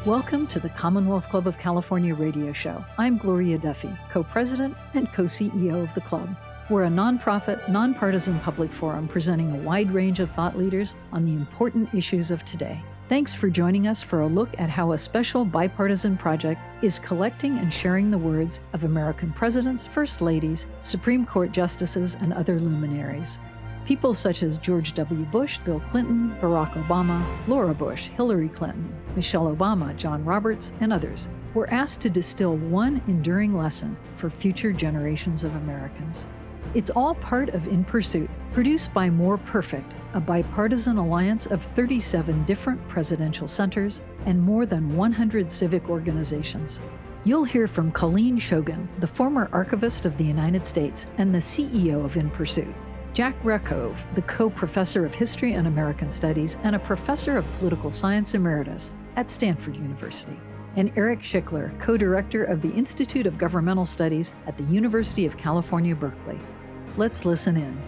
Welcome to the Commonwealth Club of California radio show. I'm Gloria Duffy, co-president and co-CEO of the club. We're a nonprofit, nonpartisan public forum presenting a wide range of thought leaders on the important issues of today. Thanks for joining us for a look at how a special bipartisan project is collecting and sharing the words of American presidents, first ladies, Supreme Court justices, and other luminaries. People such as George W. Bush, Bill Clinton, Barack Obama, Laura Bush, Hillary Clinton, Michelle Obama, John Roberts, and others were asked to distill one enduring lesson for future generations of Americans. It's all part of In Pursuit, produced by More Perfect, a bipartisan alliance of 37 different presidential centers and more than 100 civic organizations. You'll hear from Colleen Shogan, the former Archivist of the United States and the CEO of In Pursuit, Jack Rakove, the co-professor of History and American Studies and a professor of Political Science Emeritus at Stanford University, and Eric Schickler, co-director of the Institute of Governmental Studies at the University of California, Berkeley. Let's listen in.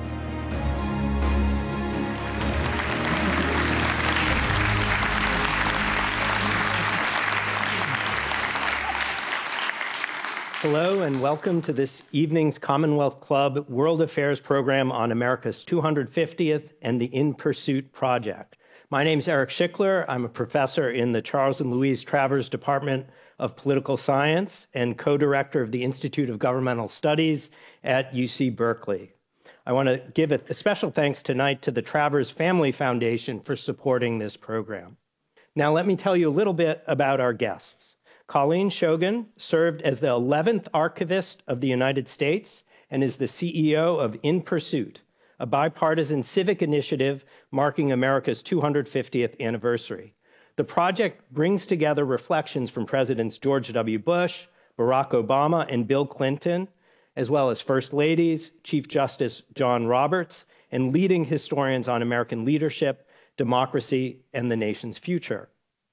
Hello and welcome to this evening's Commonwealth Club World Affairs program on America's 250th and the In Pursuit Project. My name is Eric Schickler. I'm a professor in the Charles and Louise Travers Department of Political Science and co-director of the Institute of Governmental Studies at UC Berkeley. I want to give a special thanks tonight to the Travers Family Foundation for supporting this program. Now let me tell you a little bit about our guests. Colleen Shogan served as the 11th Archivist of the United States and is the CEO of In Pursuit, a bipartisan civic initiative marking America's 250th anniversary. The project brings together reflections from Presidents George W. Bush, Barack Obama, and Bill Clinton, as well as First Ladies, Chief Justice John Roberts, and leading historians on American leadership, democracy, and the nation's future.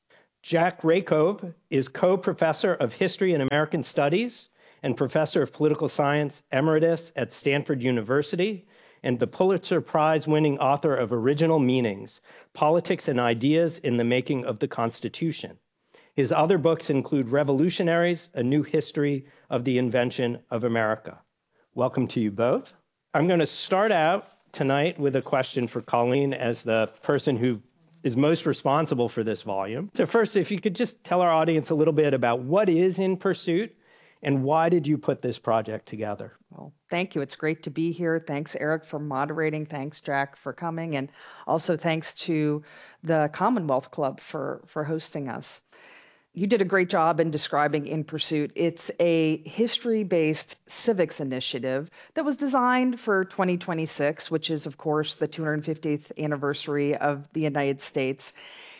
Jack Rakove is co-professor of History and American Studies and professor of Political Science Emeritus at Stanford University and the Pulitzer Prize-winning author of Original Meanings, Politics and Ideas in the Making of the Constitution. His other books include Revolutionaries, A New History of the Invention of America. Welcome to you both. I'm going to start out tonight with a question for Colleen as the person who is most responsible for this volume. So first, if you could just tell our audience a little bit about what is In Pursuit and why did you put this project together? Well, thank you. It's great to be here. Thanks, Eric, for moderating. Thanks, Jack, for coming. And also thanks to the Commonwealth Club for hosting us. You did a great job in describing In Pursuit. It's a history-based civics initiative that was designed for 2026, which is, of course, the 250th anniversary of the United States.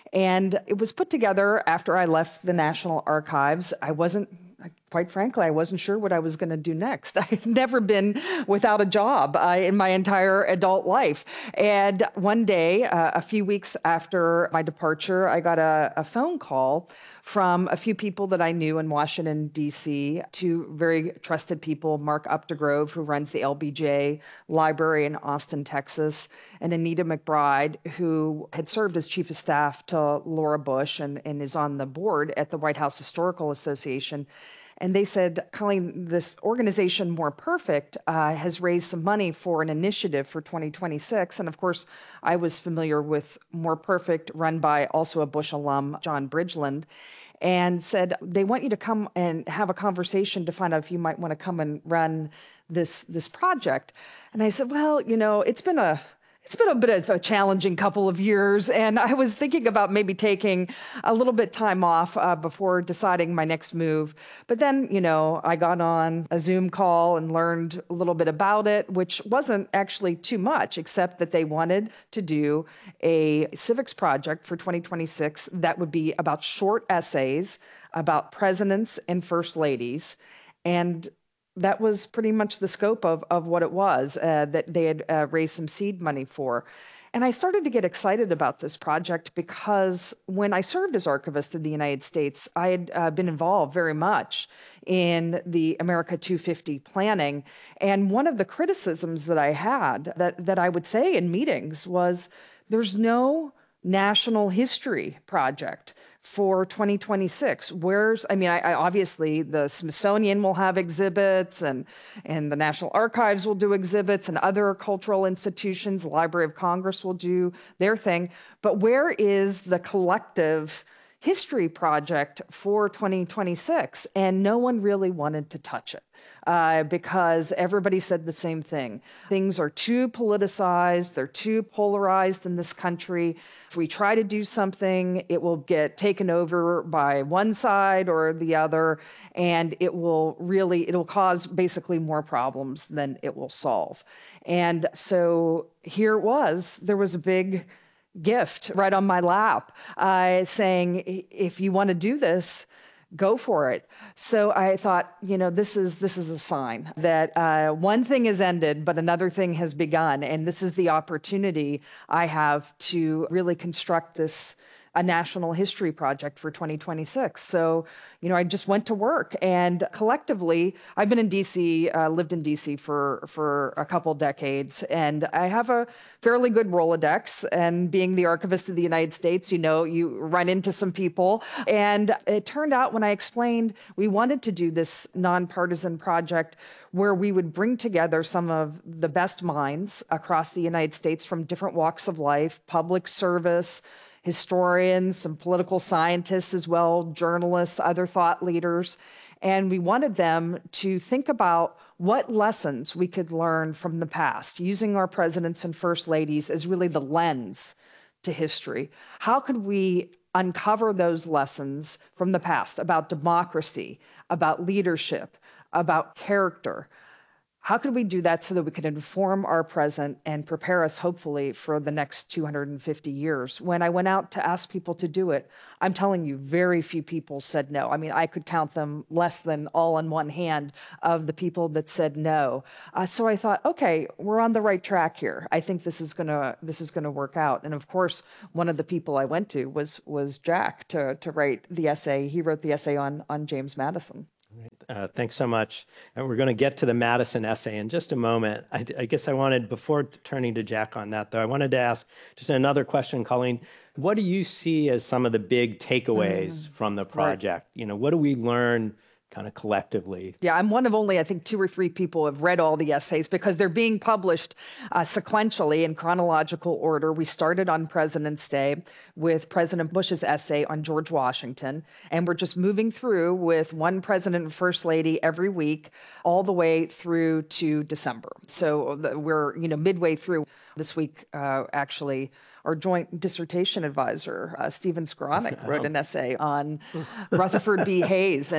And it was put together after I left the National Archives. Quite frankly, I wasn't sure what I was going to do next. I had never been without a job in my entire adult life. And one day, a few weeks after my departure, I got a phone call from a few people that I knew in Washington, D.C., two very trusted people, Mark Updegrove, who runs the LBJ Library in Austin, Texas, and Anita McBride, who had served as chief of staff to Laura Bush and is on the board at the White House Historical Association. And they said, Colleen, this organization More Perfect has raised some money for an initiative for 2026. And of course, I was familiar with More Perfect, run by also a Bush alum, John Bridgeland, and said, they want you to come and have a conversation to find out if you might want to come and run this project. And I said, well, it's been a bit of a challenging couple of years, and I was thinking about maybe taking a little bit time off before deciding my next move. But then, I got on a Zoom call and learned a little bit about it, which wasn't actually too much, except that they wanted to do a civics project for 2026 that would be about short essays about presidents and first ladies. And that was pretty much the scope of what it was that they had raised some seed money for. And I started to get excited about this project because when I served as Archivist in the United States, I had been involved very much in the America 250 planning. And one of the criticisms that I had that I would say in meetings was there's no national history project for 2026? I obviously the Smithsonian will have exhibits and the National Archives will do exhibits and other cultural institutions, the Library of Congress will do their thing. But where is the collective history project for 2026? And no one really wanted to touch it. Because everybody said the same thing. Things are too politicized, they're too polarized in this country. If we try to do something, it will get taken over by one side or the other, and it'll cause basically more problems than it will solve. And so here it was, there was a big gift right on my lap saying, if you want to do this, go for it. So I thought, this is a sign that one thing has ended, but another thing has begun. And this is the opportunity I have to really construct a national history project for 2026. So, I just went to work, and collectively, I've been in DC, lived in DC for a couple decades, and I have a fairly good Rolodex. And being the Archivist of the United States, you run into some people. And it turned out when I explained we wanted to do this nonpartisan project where we would bring together some of the best minds across the United States from different walks of life, public service, historians, some political scientists as well, journalists, other thought leaders. And we wanted them to think about what lessons we could learn from the past, using our presidents and first ladies as really the lens to history. How could we uncover those lessons from the past about democracy, about leadership, about character? How could we do that so that we could inform our present and prepare us, hopefully, for the next 250 years? When I went out to ask people to do it, I'm telling you, very few people said no. I mean, I could count them less than all on one hand of the people that said no. So I thought, okay, we're on the right track here. I think this is gonna work out. And of course, one of the people I went to was Jack to write the essay. He wrote the essay on James Madison. Thanks so much. And we're going to get to the Madison essay in just a moment. I guess I wanted, before turning to Jack on that, though, I wanted to ask just another question, Colleen. What do you see as some of the big takeaways from the project? Right. What do we learn kind of collectively? Yeah, I'm one of only, I think, 2 or 3 people who have read all the essays because they're being published sequentially in chronological order. We started on President's Day with President Bush's essay on George Washington, and we're just moving through with one president and first lady every week all the way through to December. So we're, midway through. This week, actually, our joint dissertation advisor, Stephen Skowronek, wrote an essay on Rutherford B. Hayes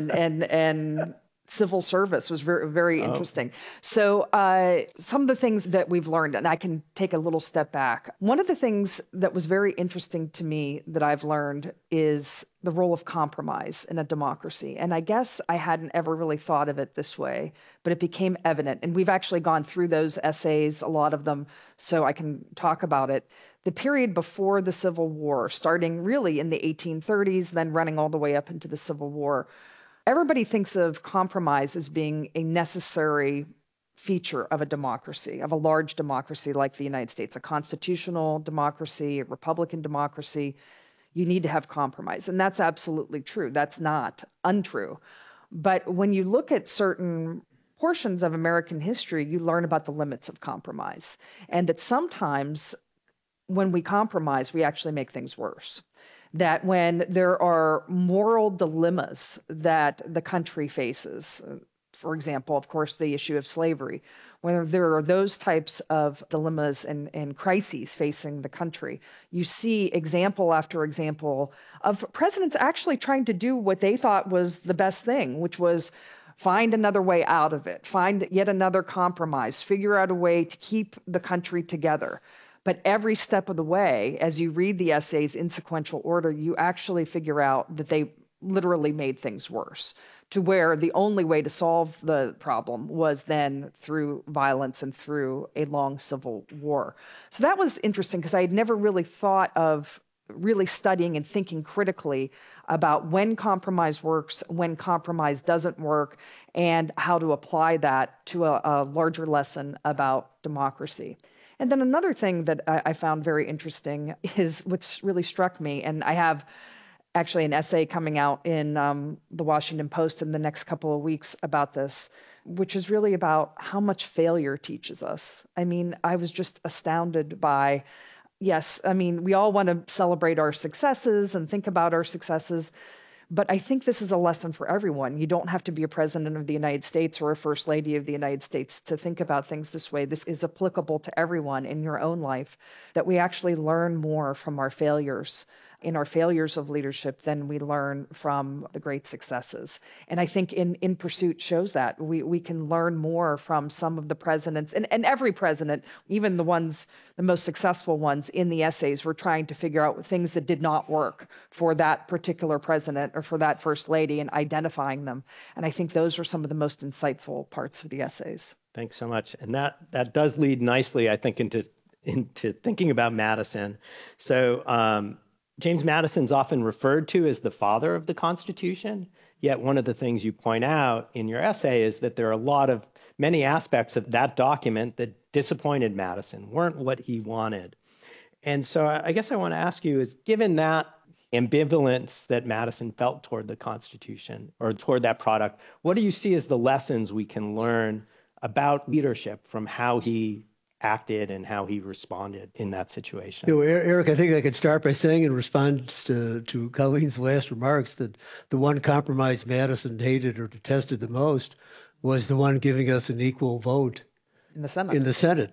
and civil service. Was very, very interesting. So some of the things that we've learned, and I can take a little step back. One of the things that was very interesting to me that I've learned is the role of compromise in a democracy. And I guess I hadn't ever really thought of it this way, but it became evident. And we've actually gone through those essays, a lot of them, so I can talk about it. The period before the Civil War, starting really in the 1830s, then running all the way up into the Civil War, everybody thinks of compromise as being a necessary feature of a democracy, of a large democracy like the United States, a constitutional democracy, a Republican democracy. You need to have compromise. And that's absolutely true. That's not untrue. But when you look at certain portions of American history, you learn about the limits of compromise. And that sometimes when we compromise, we actually make things worse. That when there are moral dilemmas that the country faces, for example, of course, the issue of slavery, when there are those types of dilemmas and crises facing the country, you see example after example of presidents actually trying to do what they thought was the best thing, which was find another way out of it, find yet another compromise, figure out a way to keep the country together. But every step of the way, as you read the essays in sequential order, you actually figure out that they literally made things worse, to where the only way to solve the problem was then through violence and through a long civil war. So that was interesting because I had never really thought of really studying and thinking critically about when compromise works, when compromise doesn't work, and how to apply that to a larger lesson about democracy. And then another thing that I found very interesting is what's really struck me, and I have actually an essay coming out in the Washington Post in the next couple of weeks about this, which is really about how much failure teaches us. I mean, I was just astounded by, yes, I mean, we all want to celebrate our successes and think about our successes, but I think this is a lesson for everyone. You don't have to be a president of the United States or a first lady of the United States to think about things this way. This is applicable to everyone in your own life, that we actually learn more from our failures in our failures of leadership than we learn from the great successes. And I think in Pursuit shows that. We can learn more from some of the presidents, and every president, even the most successful ones in the essays, were trying to figure out things that did not work for that particular president or for that first lady and identifying them. And I think those were some of the most insightful parts of the essays. Thanks so much. And that does lead nicely, I think, into thinking about Madison. So, James Madison's often referred to as the father of the Constitution, yet one of the things you point out in your essay is that there are many aspects of that document that disappointed Madison, weren't what he wanted. And so I guess I want to ask you is, given that ambivalence that Madison felt toward the Constitution or toward that product, what do you see as the lessons we can learn about leadership from how he acted and how he responded in that situation? Eric, I think I could start by saying in response to Colleen's last remarks that the one compromise Madison hated or detested the most was the one giving us an equal vote in the Senate.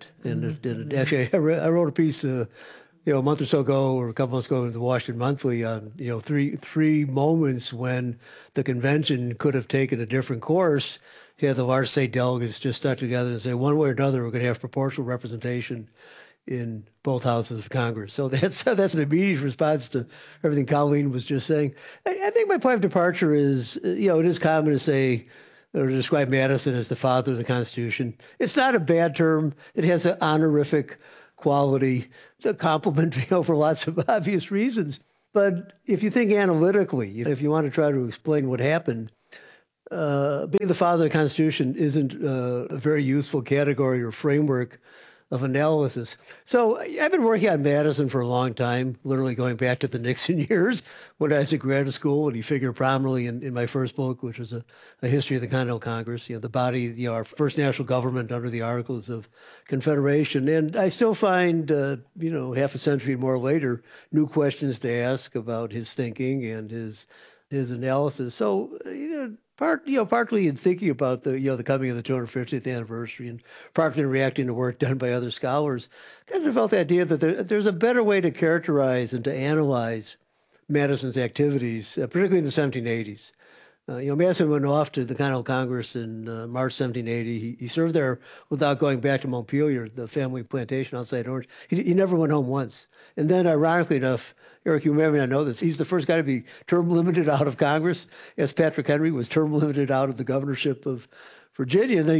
And actually, I wrote a piece a month or so ago or a couple months ago in the Washington Monthly on three moments when the convention could have taken a different course. Yeah, the large state delegates just stuck together and say, one way or another, we're going to have proportional representation in both houses of Congress. So that's an immediate response to everything Colleen was just saying. I think my point of departure is, it is common to say or to describe Madison as the father of the Constitution. It's not a bad term. It has an honorific quality. It's a compliment, for lots of obvious reasons. But if you think analytically, if you want to try to explain what happened, being the father of the Constitution isn't a very useful category or framework of analysis. So I've been working on Madison for a long time, literally going back to the Nixon years when I was at graduate school, and he figured prominently in my first book, which was a history of the Continental Congress, the body, our first national government under the Articles of Confederation. And I still find, half a century and more later, new questions to ask about his thinking and his analysis. So, partly in thinking about the coming of the 250th anniversary, and partly in reacting to work done by other scholars, kind of developed the idea that there's a better way to characterize and to analyze Madison's activities, particularly in the 1780s. Madison went off to the Continental Congress in March 1780. He served there without going back to Montpelier, the family plantation outside Orange. He never went home once. And then, ironically enough, Eric, you may not know this, he's the first guy to be term limited out of Congress, as Patrick Henry was term limited out of the governorship of Virginia. And then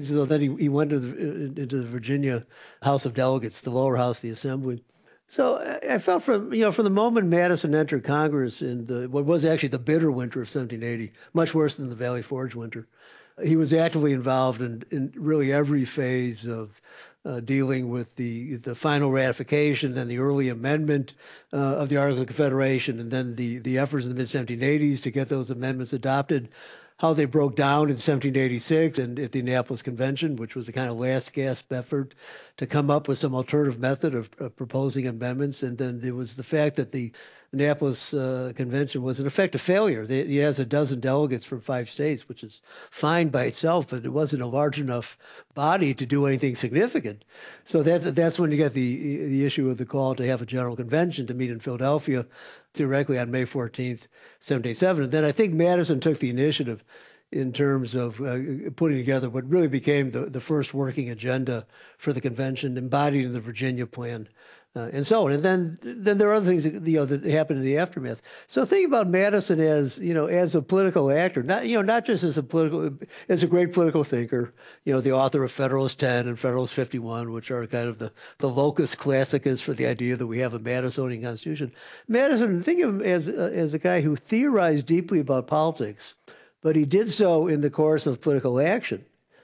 he went into the Virginia House of Delegates, the lower house, the Assembly. So I felt from the moment Madison entered Congress in what was actually the bitter winter of 1780, much worse than the Valley Forge winter, he was actively involved in really every phase of dealing with the final ratification, then the early amendment of the Articles of Confederation, and then the efforts in the mid-1780s to get those amendments adopted, how they broke down in 1786 and at the Annapolis Convention, which was a kind of last gasp effort to come up with some alternative method of proposing amendments. And then there was the fact that the Annapolis Convention was in effect a failure. It has a dozen delegates from 5 states, which is fine by itself, but it wasn't a large enough body to do anything significant. So that's when you get the issue of the call to have a general convention to meet in Philadelphia, theoretically on May 14th, 1787. And then I think Madison took the initiative in terms of putting together what really became the first working agenda for the convention, embodied in the Virginia Plan, and so on. And then there are other things that happened in the aftermath. So think about Madison as a political actor, not just as a great political thinker. The author of Federalist 10 and Federalist 51, which are kind of the locus classicus for the idea that we have a Madisonian Constitution. Madison, think of him as a guy who theorized deeply about politics, but he did so in the course of political action.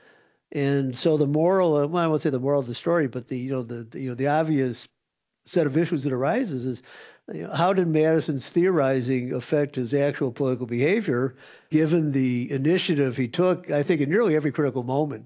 And so the moral, I won't say the moral of the story, but the obvious set of issues that arises is how did Madison's theorizing affect his actual political behavior, given the initiative he took, I think, in nearly every critical moment,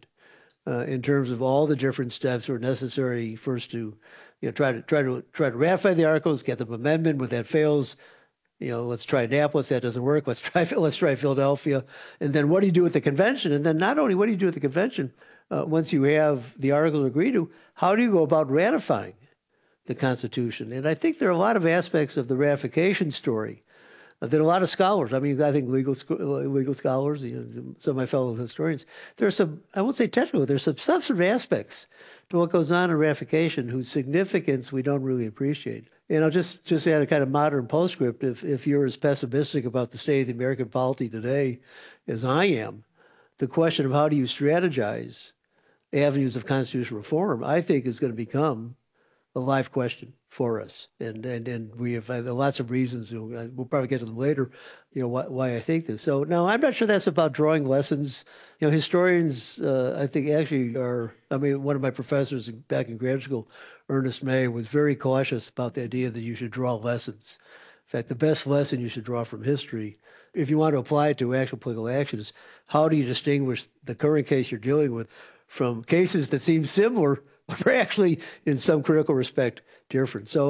in terms of all the different steps that were necessary first to, try to ratify the articles, get the amendment. When that fails, let's try Annapolis. That doesn't work. Let's try Philadelphia. And then what do you do at the convention? And then not only what do you do at the convention, once you have the articles agreed to, how do you go about ratifying the Constitution? And I think there are a lot of aspects of the ratification story that a lot of scholars, I think legal scholars, some of my fellow historians, there's some, I won't say technical, there's some substantive aspects to what goes on in ratification whose significance we don't really appreciate. And I'll just add a kind of modern postscript. If you're as pessimistic about the state of the American polity today as I am, the question of how do you strategize avenues of constitutional reform, I think, is going to become a live question for us. And we have lots of reasons, we'll probably get to them later, why I think this. So now I'm not sure that's about drawing lessons. Historians, I think actually one of my professors back in graduate school, Ernest May, was very cautious about the idea that you should draw lessons. In fact, the best lesson you should draw from history, if you want to apply it to actual political action, is how do you distinguish the current case you're dealing with from cases that seem similar, but are actually, in some critical respect, different. So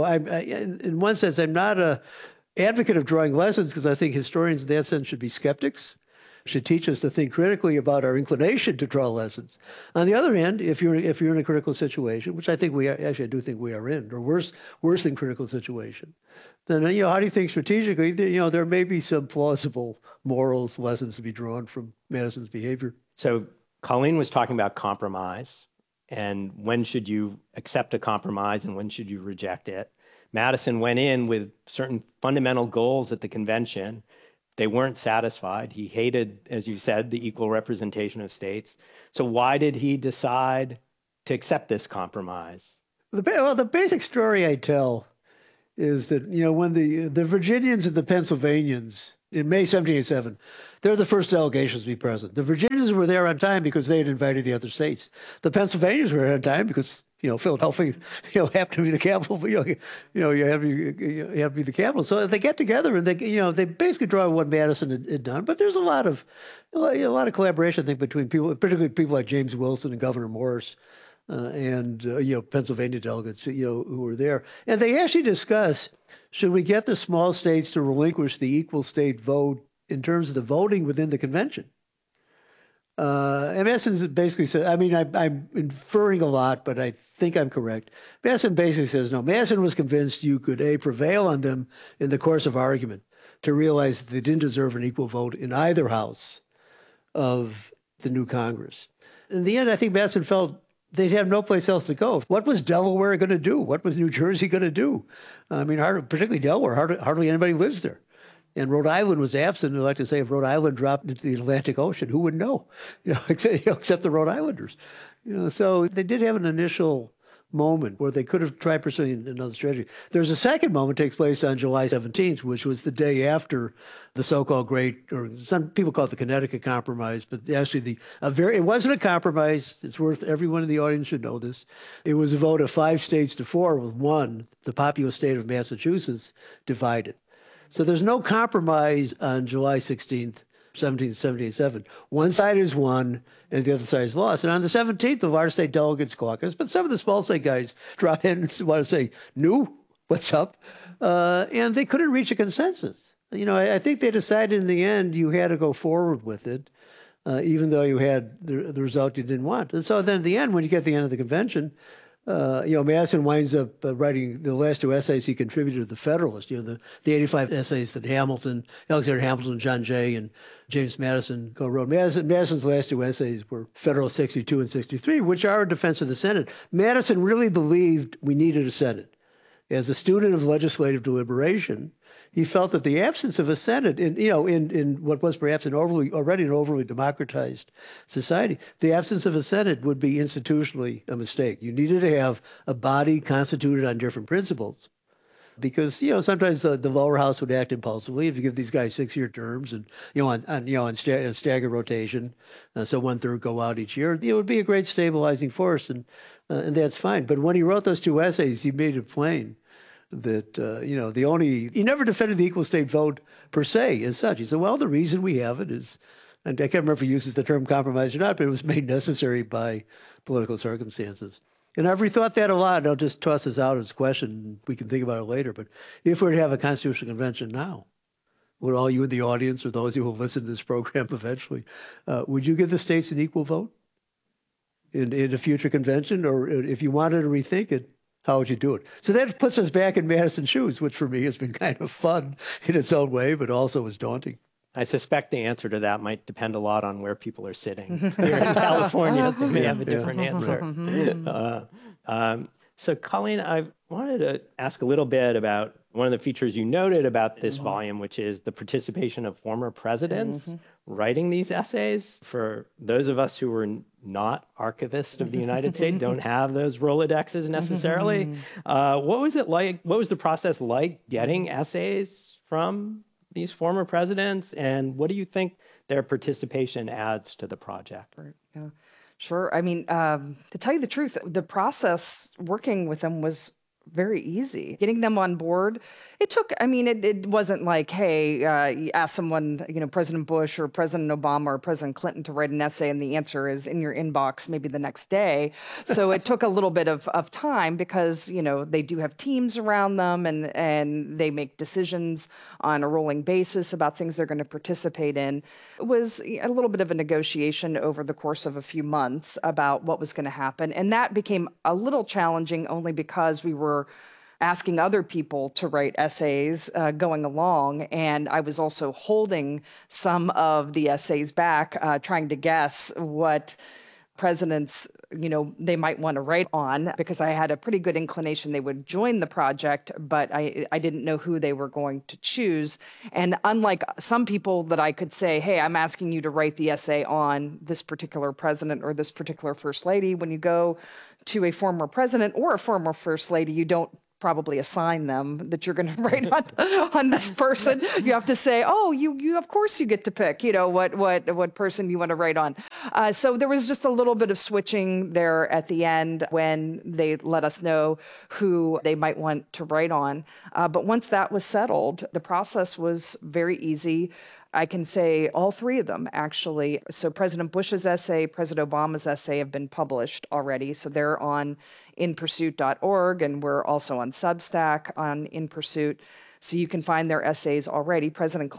in one sense, I'm not an advocate of drawing lessons, because I think historians in that sense should be skeptics, should teach us to think critically about our inclination to draw lessons. On the other hand, if you're in a critical situation, which I think we are, actually I do think we are in, or worse than critical situation, then how do you think strategically? There may be some plausible morals lessons to be drawn from Madison's behavior. So Colleen was talking about compromise, and when should you accept a compromise and when should you reject it? Madison went in with certain fundamental goals at the convention. They weren't satisfied. He hated, as you said, the equal representation of states. So why did he decide to accept this compromise? The basic story I tell is that, when the Virginians and the Pennsylvanians in May 1787, they're the first delegations to be present. The Virginians were there on time because they had invited the other states. The Pennsylvanians were there on time because Philadelphia, happened to be the capital. You have to be the capital. So they get together and they basically draw what Madison had done. But there's a lot of collaboration, I think, between people, particularly people like James Wilson and Governor Morris, and Pennsylvania delegates, who were there, and they actually discuss, should we get the small states to relinquish the equal state vote in terms of the voting within the convention? And Madison basically said, I'm inferring a lot, but I think I'm correct. Madison basically says, no, Madison was convinced you could, prevail on them in the course of argument to realize that they didn't deserve an equal vote in either house of the new Congress. In the end, I think Madison felt they'd have no place else to go. What was Delaware going to do? What was New Jersey going to do? Particularly Delaware, hardly anybody lives there. And Rhode Island was absent. I'd like to say if Rhode Island dropped into the Atlantic Ocean, who would know? Except the Rhode Islanders. So they did have an initial moment where they could have tried pursuing another strategy. There's a second moment that takes place on July 17th, which was the day after the so-called or some people call it the Connecticut Compromise, but actually it wasn't a compromise. It's worth, everyone in the audience should know this. It was a vote of 5 states to 4, with one, the populous state of Massachusetts, divided. So there's no compromise on July 16th, 1777. One side is won and the other side is lost. And on the 17th, the large state delegates caucus, but some of the small state guys drop in and want to say, "New, what's up?" And they couldn't reach a consensus. I think they decided in the end you had to go forward with it, even though you had the result you didn't want. And so then at the end, when you get to the end of the convention, Madison winds up writing the last 2 essays he contributed to the Federalist. The 85 essays that Alexander Hamilton, John Jay, and James Madison co-wrote. Madison's last 2 essays were Federalist 62 and 63, which are a defense of the Senate. Madison really believed we needed a Senate. As a student of legislative deliberation, he felt that the absence of a Senate in what was perhaps already an overly democratized society, the absence of a Senate would be institutionally a mistake. You needed to have a body constituted on different principles, because sometimes the lower house would act impulsively if you give these guys 6-year terms and on staggered rotation, so 1/3 go out each year. It would be a great stabilizing force, and that's fine. But when he wrote those 2 essays, he made it plain that, he never defended the equal state vote per se as such. He said, well, the reason we have it is, and I can't remember if he uses the term compromise or not, but it was made necessary by political circumstances. And I've rethought that a lot. I'll just toss this out as a question. We can think about it later. But if we were to have a constitutional convention now, would all you in the audience or those who will listen to this program eventually, would you give the states an equal vote in a future convention? Or if you wanted to rethink it, how would you do it? So that puts us back in Madison's shoes, which for me has been kind of fun in its own way, but also is daunting. I suspect the answer to that might depend a lot on where people are sitting. Here in California, they may have a different answer. So, Colleen, I wanted to ask a little bit about one of the features you noted about this volume, which is the participation of former presidents writing these essays. For those of us who were not archivists of the United States, don't have those Rolodexes necessarily. What was it like? What was the process like getting essays from these former presidents, and what do you think their participation adds to the project? Right. Yeah. Sure. I mean, to tell you the truth, the process working with them was very easy. Getting them on board, it took, it wasn't like, hey, you ask someone, President Bush or President Obama or President Clinton to write an essay and the answer is in your inbox maybe the next day. So it took a little bit of time because, they do have teams around them and they make decisions on a rolling basis about things they're going to participate in. It was a little bit of a negotiation over the course of a few months about what was going to happen. And that became a little challenging only because we were asking other people to write essays going along. And I was also holding some of the essays back, trying to guess what presidents, they might want to write on, because I had a pretty good inclination they would join the project, but I didn't know who they were going to choose. And unlike some people that I could say, hey, I'm asking you to write the essay on this particular president or this particular first lady, when you go to a former president or a former first lady, you don't probably assign them that you're going to write on this person. You have to say, oh, you of course you get to pick, what person you want to write on. So there was just a little bit of switching there at the end when they let us know who they might want to write on. But once that was settled, the process was very easy. I can say all three of them, actually. So President Bush's essay, President Obama's essay have been published already. So they're on inpursuit.org, and we're also on Substack on In Pursuit. So you can find their essays already. President